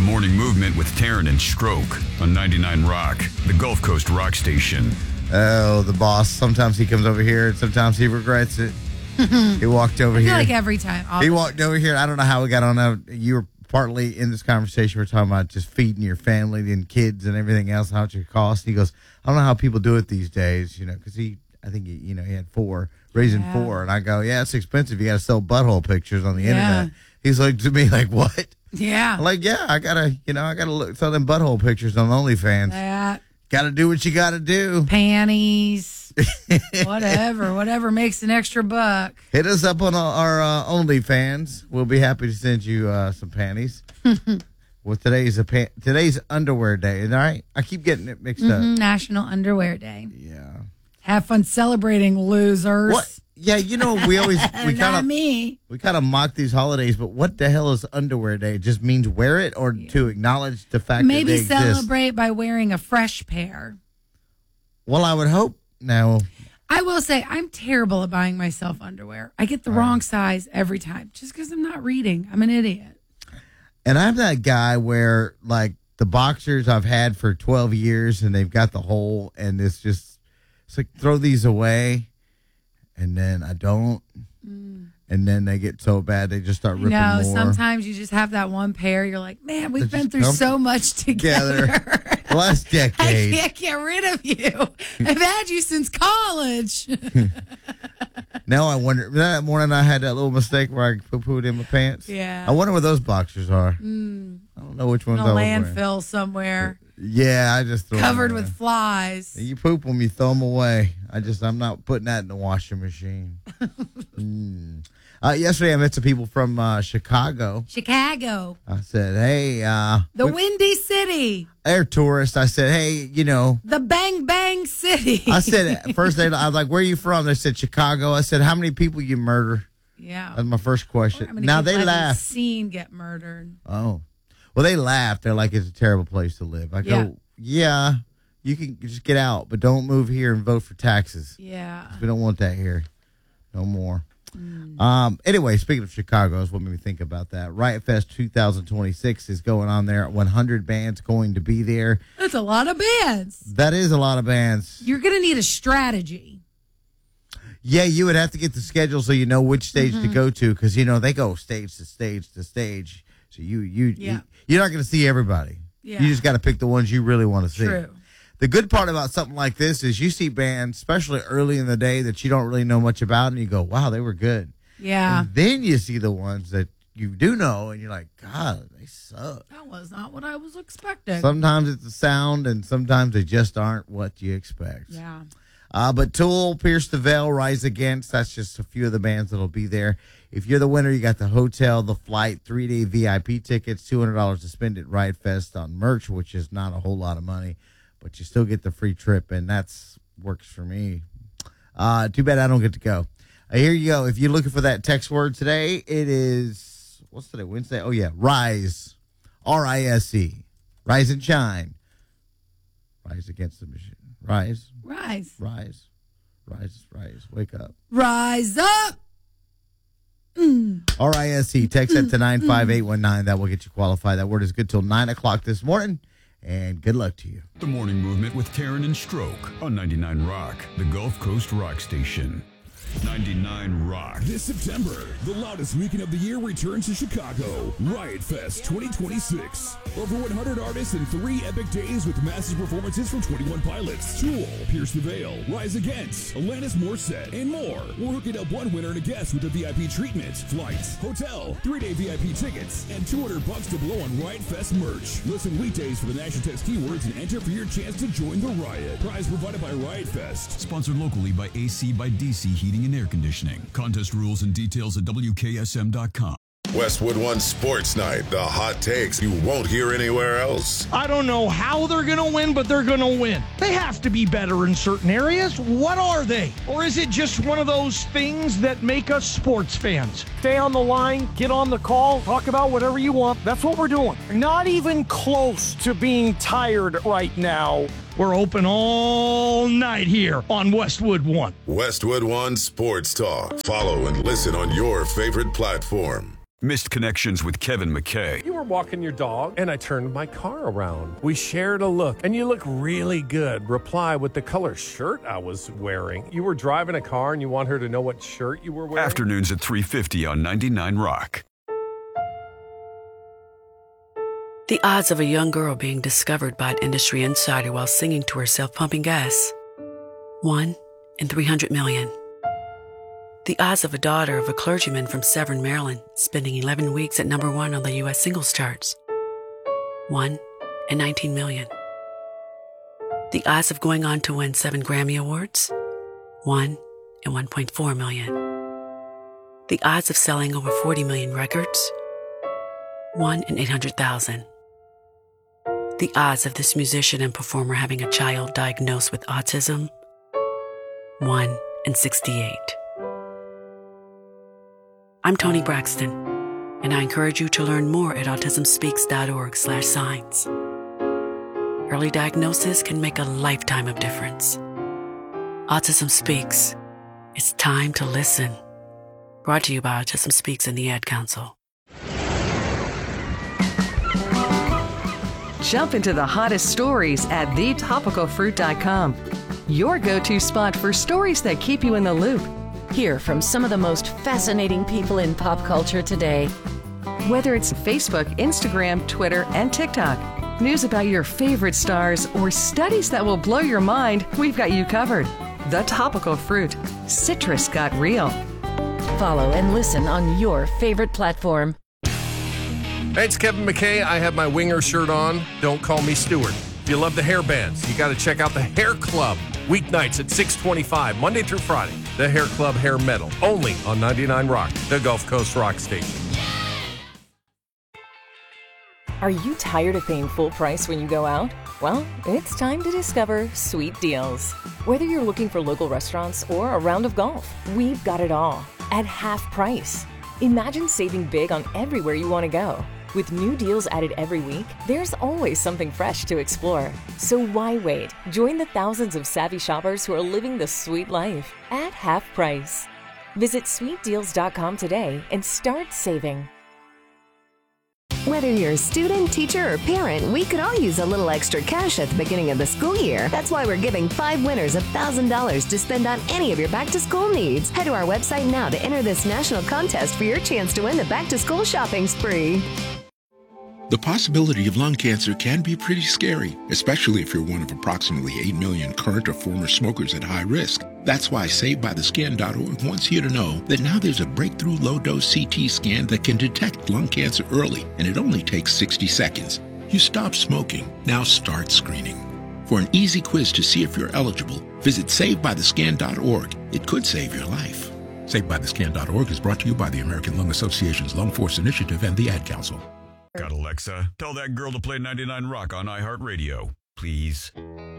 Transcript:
Morning Movement with Taryn and Stroke on 99 Rock, the Gulf Coast rock station. Oh, the boss. Sometimes he comes over here and sometimes he regrets it. He walked over I here. feel like every time. He walked over here. I don't know how we got on that. You were partly in this conversation. We're talking about just feeding your family and kids and everything else, how much it costs. He goes, I don't know how people do it these days, because he had 4, raising 4. And I go, yeah, it's expensive. You got to sell butthole pictures on the internet. He's like to me, like, what? Yeah. I'm like, yeah, I gotta look, sell them butthole pictures on OnlyFans. Got to do what you got to do. Panties, whatever makes an extra buck. Hit us up on our OnlyFans. We'll be happy to send you some panties. Well, today's underwear day, all right? I keep getting it mixed up. National Underwear Day. Yeah. Have fun celebrating, losers. What? Yeah, we always we kind of mock these holidays, but what the hell is Underwear Day? It just means wear it or to acknowledge the fact that they exist. Maybe celebrate by wearing a fresh pair. Well, I would hope now. I will say I'm terrible at buying myself underwear. I get the wrong size every time just because I'm not reading. I'm an idiot. And I'm that guy where, like, the boxers I've had for 12 years and they've got the hole, and it's like, throw these away. And then I don't. And then they get so bad, they just start ripping more. Sometimes you just have that one pair. You're like, man, we've been through so much together. The last decade. I can't get rid of you. I've had you since college. Now I wonder, that morning I had that little mistake where I poo-pooed in my pants. Yeah. I wonder where those boxers are. I don't know which ones in I a was landfill wearing. Somewhere. Yeah, I just throw covered them with flies. You poop them, you throw them away. I'm not putting that in the washing machine. Yesterday I met some people from Chicago. I said, hey. The Windy City. They're tourists. I said, hey, The Bang Bang City. I said, first I was like, where are you from? They said, Chicago. I said, how many people you murder? Yeah. That's my first question. Now they laughed. Seen get murdered. Oh. Well, they laughed. They're like, it's a terrible place to live. I go, yeah, you can just get out, but don't move here and vote for taxes. Yeah. We don't want that here. No more. Anyway, speaking of Chicago, that's what made me think about that. Riot Fest 2026 is going on there. 100 bands going to be there. That's a lot of bands. That is a lot of bands. You're going to need a strategy. Yeah, you would have to get the schedule so you know which stage to go to, because, they go stage to stage to stage. So you're not going to see everybody. Yeah. You just got to pick the ones you really want to see. True. The good part about something like this is you see bands, especially early in the day, that you don't really know much about, and you go, wow, they were good. Yeah. And then you see the ones that you do know, and you're like, God, they suck. That was not what I was expecting. Sometimes it's the sound, and sometimes they just aren't what you expect. Yeah. But Tool, Pierce the Veil, Rise Against, that's just a few of the bands that'll be there. If you're the winner, you got the hotel, the flight, 3-day VIP tickets, $200 to spend at Riot Fest on merch, which is not a whole lot of money, but you still get the free trip, and that's works for me. Too bad I don't get to go. Here you go. If you're looking for that text word today, it is, what's today, Wednesday? Oh, yeah, Rise, R-I-S-E, Rise and Shine. Rise against the machine. Rise. Rise. Rise. Rise. Rise. Wake up. Rise up. R-I-S-E. Text that to 95819. That will get you qualified. That word is good till 9 o'clock this morning. And good luck to you. The Morning Movement with Taryn and Stroke on 99 Rock, the Gulf Coast rock station. 99 Rock. This September, the loudest weekend of the year returns to Chicago. Riot Fest 2026. Over 100 artists in 3 epic days with massive performances from 21 Pilots, Tool, Pierce the Veil, Rise Against, Alanis Morissette, and more. We're hooking up one winner and a guest with a VIP treatment, flights, hotel, 3-day VIP tickets, and $200 to blow on Riot Fest merch. Listen weekdays for the national text keywords and enter for your chance to join the riot. Prize provided by Riot Fest. Sponsored locally by AC by DC Heating and Air Conditioning. Contest rules and details at WKSM.com. Westwood One Sports Night. The hot takes you won't hear anywhere else. I don't know how they're going to win, but they're going to win. They have to be better in certain areas. What are they? Or is it just one of those things that make us sports fans? Stay on the line, get on the call, talk about whatever you want. That's what we're doing. Not even close to being tired right now. We're open all night here on Westwood One. Westwood One Sports Talk. Follow and listen on your favorite platform. Missed connections with Kevin McKay. You were walking your dog, and I turned my car around. We shared a look, and you look really good. Reply with the color shirt I was wearing. You were driving a car, and you want her to know what shirt you were wearing? Afternoons at 3:50 on 99 Rock. The odds of a young girl being discovered by an industry insider while singing to herself pumping gas. 1 in 300 million. The odds of a daughter of a clergyman from Severn, Maryland, spending 11 weeks at #1 on the U.S. singles charts. 1 in 19 million. The odds of going on to win 7 Grammy Awards. 1 in 1.4 million. The odds of selling over 40 million records. 1 in 800,000. The odds of this musician and performer having a child diagnosed with autism. 1 in 68. I'm Toni Braxton, and I encourage you to learn more at autismspeaks.org/signs. Early diagnosis can make a lifetime of difference. Autism Speaks. It's time to listen. Brought to you by Autism Speaks and the Ad Council. Jump into the hottest stories at thetopicalfruit.com. Your go-to spot for stories that keep you in the loop. Hear from some of the most fascinating people in pop culture today. Whether it's Facebook, Instagram, Twitter, and TikTok, news about your favorite stars, or studies that will blow your mind, we've got you covered. The Topical Fruit. Citrus got real. Follow and listen on your favorite platform. Hey, it's Kevin McKay. I have my Winger shirt on. Don't call me Stewart. If you love the hair bands, you got to check out the Hair Club. Weeknights at 6:25, Monday through Friday. The Hair Club Hair Metal, only on 99 Rock, the Gulf Coast Rock Station. Are you tired of paying full price when you go out? Well, it's time to discover Sweet Deals. Whether you're looking for local restaurants or a round of golf, we've got it all at half price. Imagine saving big on everywhere you want to go. With new deals added every week, there's always something fresh to explore. So why wait? Join the thousands of savvy shoppers who are living the sweet life at half price. Visit sweetdeals.com today and start saving. Whether you're a student, teacher, or parent, we could all use a little extra cash at the beginning of the school year. That's why we're giving 5 winners $1,000 to spend on any of your back-to-school needs. Head to our website now to enter this national contest for your chance to win the back-to-school shopping spree. The possibility of lung cancer can be pretty scary, especially if you're one of approximately 8 million current or former smokers at high risk. That's why SaveByTheScan.org wants you to know that now there's a breakthrough low-dose CT scan that can detect lung cancer early, and it only takes 60 seconds. You stop smoking, now start screening. For an easy quiz to see if you're eligible, visit SaveByTheScan.org. It could save your life. SaveByTheScan.org is brought to you by the American Lung Association's Lung Force Initiative and the Ad Council. Got Alexa? Tell that girl to play 99 Rock on iHeartRadio, please.